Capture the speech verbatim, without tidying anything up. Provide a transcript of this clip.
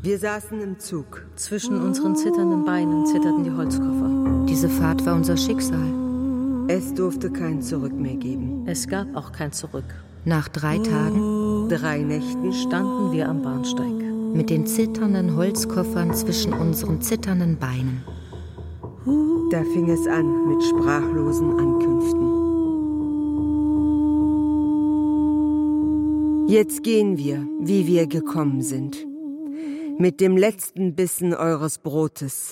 Wir saßen im Zug. Zwischen unseren zitternden Beinen zitterten die Holzkoffer. Diese Fahrt war unser Schicksal. Es durfte kein Zurück mehr geben. Es gab auch kein Zurück. Nach drei Tagen, drei Nächten standen wir am Bahnsteig. Mit den zitternden Holzkoffern zwischen unseren zitternden Beinen. Da fing es an mit sprachlosen Ankünften. Jetzt gehen wir, wie wir gekommen sind. Mit dem letzten Bissen eures Brotes